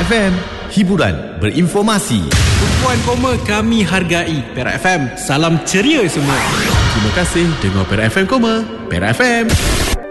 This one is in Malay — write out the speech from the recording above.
FM, hiburan berinformasi. Tumpuan koma kami hargai. Perak FM, salam ceria semua. Terima kasih dengar Perak FM Koma. Perak FM.